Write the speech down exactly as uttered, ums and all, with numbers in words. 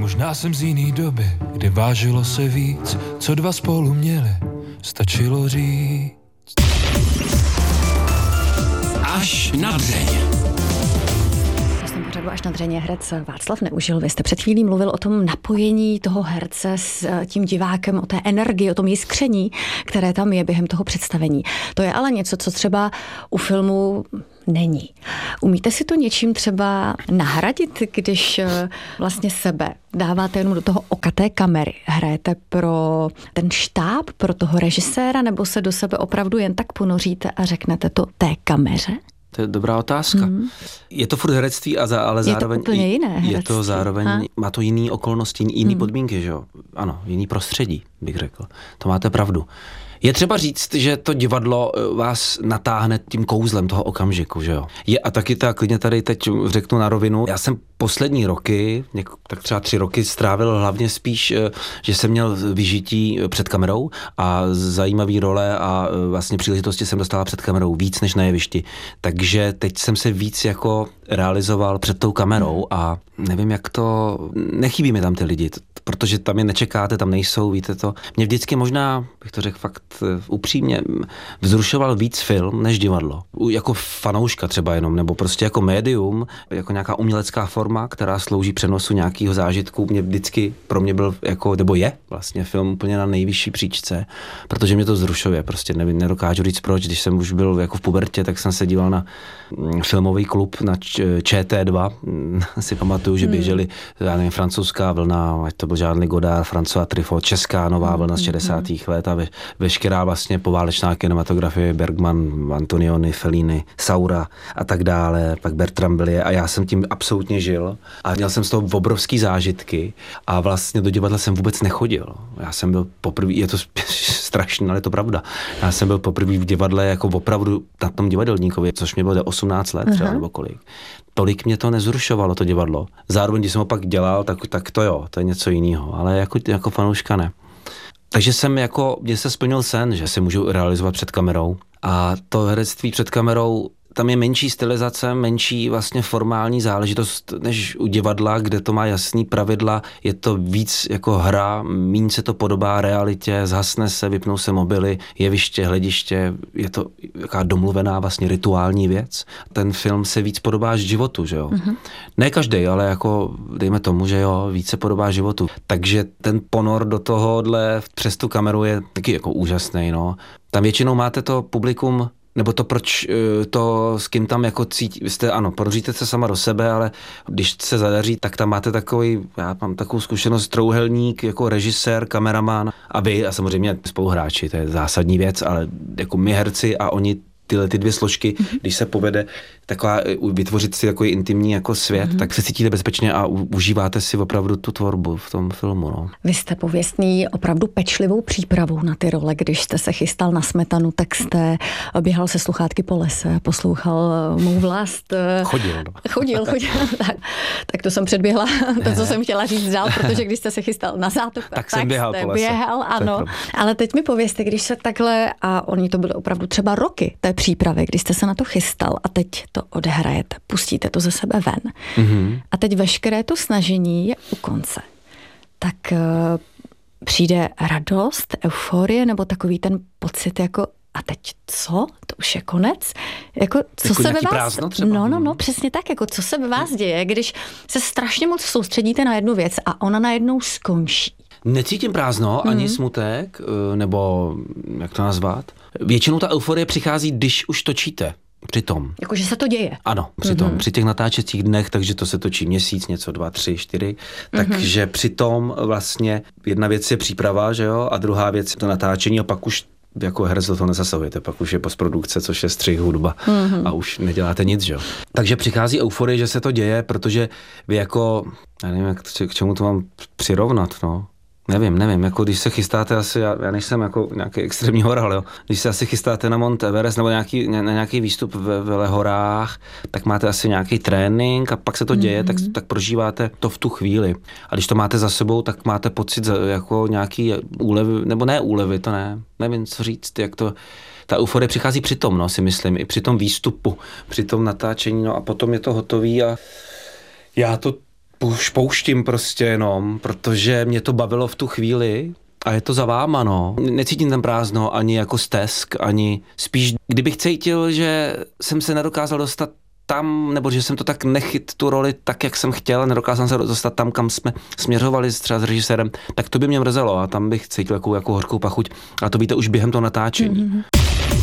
Možná jsem z jiný doby, kdy vážilo se víc, co dva spolu měli, stačilo říct. Až na dřeň. Až na dřeně herec Václav Neužil. Vy jste před chvílí mluvil o tom napojení toho herce s tím divákem, o té energii, o tom jiskření, které tam je během toho představení. To je ale něco, co třeba u filmu není. Umíte si to něčím třeba nahradit, když vlastně sebe dáváte jenom do toho oka té kamery? Hrajete pro ten štáb, pro toho režiséra, nebo se do sebe opravdu jen tak ponoříte a řeknete to té kameře? To je dobrá otázka. Mm. Je to furt herectví, a za, ale zároveň... Je to úplně jiné herectví. Je to zároveň, ha? Má to jiný okolnosti, jiný mm. podmínky, že jo? Ano, jiný prostředí, bych řekl. To máte pravdu. Je třeba říct, že to divadlo vás natáhne tím kouzlem toho okamžiku, že jo. Je, a taky ta, klidně tady teď řeknu na rovinu, já jsem poslední roky, něk, tak třeba tři roky strávil hlavně spíš, že jsem měl vyžití před kamerou a zajímavý role a vlastně příležitosti jsem dostala před kamerou víc než na jevišti. Takže teď jsem se víc jako realizoval před tou kamerou a nevím, jak to... Nechybí mi tam ty lidi, protože tam je nečekáte, tam nejsou, víte to. Mě vždycky možná, bych to řekl fakt upřímně, vzrušoval víc film než divadlo. Jako fanouška třeba jenom, nebo prostě jako médium, jako nějaká umělecká forma, která slouží přenosu nějakého zážitku. Mě vždycky, pro mě byl jako, nebo je vlastně film úplně na nejvyšší příčce, protože mě to vzrušuje, prostě nevím, nedokážu říct proč. Když jsem už byl jako v pubertě, tak jsem se díval na filmový klub na Č T dva, si pamatuju, že běželi, já nevím, francouzská vlna, ať to byl žádný Godard, François Truffaut, česká nová vlna z šedesátých let a ve, veškerá vlastně poválečná kinematografie, Bergman, Antonioni, Fellini, Saura a tak dále, pak Bertrand Blier, a já jsem tím absolutně žil a měl jsem z toho obrovský zážitky a vlastně do divadla jsem vůbec nechodil. Já jsem byl poprvé, je to strašné, ale je to pravda. Já jsem byl poprvé v divadle jako opravdu na tom divadelníkovi, což mě bylo osmnáct let třeba, nebo kolik. Tolik mě to nezrušovalo, to divadlo. Zároveň, když jsem ho pak dělal, tak, tak to jo, to je něco jiného, ale jako, jako fanouška ne. Takže jsem jako, mně se splnil sen, že se můžu realizovat před kamerou a to herectví před kamerou, tam je menší stylizace, menší vlastně formální záležitost než u divadla, kde to má jasný pravidla, je to víc jako hra, míň se to podobá realitě, zhasne se, vypnou se mobily, jeviště, hlediště, je to jaká domluvená vlastně rituální věc. Ten film se víc podobá životu, že jo. Mm-hmm. Ne každej, ale jako dejme tomu, že jo, víc se podobá životu. Takže ten ponor do tohohle přes tu kameru je taky jako úžasný, no. Tam většinou máte to publikum, nebo to, proč to, s kým tam jako cítí, jste, ano, ponoříte se sama do sebe, ale když se zadaří, tak tam máte takový, já mám takovou zkušenost, trouhelník, jako režisér, kameraman a vy, a samozřejmě spoluhráči, to je zásadní věc, ale jako my herci a oni tyhle ty dvě složky, mm-hmm. když se povede taková, vytvořit si takový intimní jako svět, mm-hmm. tak se cítíte bezpečně a u, užíváte si opravdu tu tvorbu v tom filmu. No. Vy jste pověstný opravdu pečlivou přípravou na ty role. Když jste se chystal na Smetanu, tak jste běhal se sluchátky po lese, poslouchal Mou vlast. Chodil. No. Chodil, chodil. tak, tak to jsem předběhla, to, co jsem chtěla říct dál, protože když jste se chystal na zátok, tak, tak jsem běhal po lese. Běhal, ano. Ale teď mi povězte, když se takhle, a oni to byly opravdu třeba roky té přípravy, když jste se na to chystal a teď to odehrajete, pustíte to ze sebe ven. Mm-hmm. A teď veškeré to snažení je u konce. Tak uh, přijde radost, euforie nebo takový ten pocit jako a teď co? To už je konec? Jako, co jako se ve vás... prázdno třeba? No, no, no, přesně tak. Jako, co se ve vás děje, když se strašně moc soustředíte na jednu věc a ona najednou skončí? Necítím prázdno, mm-hmm. ani smutek, nebo jak to nazvat. Většinou ta euforie přichází, když už točíte. Přitom. Jakože se to děje. Ano, přitom. Mm-hmm. Při těch natáčecích dnech, takže to se točí měsíc, něco, dva, tři, čtyři. Mm-hmm. Takže přitom vlastně jedna věc je příprava, že jo, a druhá věc je to natáčení a pak už jako herec do toho nezasahujete, pak už je postprodukce, což je střih, hudba mm-hmm. a už neděláte nic, že jo. Takže přichází euforie, že se to děje, protože vy jako, já nevím, jak, k čemu to mám přirovnat, no. Nevím, nevím, jako když se chystáte asi, já, já nejsem jako nějaký extrémní horal, jo. Když se asi chystáte na Mount Everest nebo nějaký, na nějaký výstup ve velehorách, tak máte asi nějaký trénink a pak se to děje, mm-hmm. tak, tak prožíváte to v tu chvíli. A když to máte za sebou, tak máte pocit jako nějaký úlevy, nebo ne úlevy, to ne, nevím, co říct, jak to, ta euforie přichází při tom, no, si myslím, i při tom výstupu, při tom natáčení, no a potom je to hotový a já to už pouštím prostě jenom, protože mě to bavilo v tu chvíli a je to za váma, no. Necítím tam prázdno ani jako stesk, ani spíš, kdybych cítil, že jsem se nedokázal dostat tam, nebo že jsem to tak nechyt tu roli tak, jak jsem chtěl, nedokázal se dostat tam, kam jsme směřovali třeba s režisérem, tak to by mě mrzelo a tam bych cítil jakou, jakou horkou pachuť a to víte už během toho natáčení. Mm-hmm.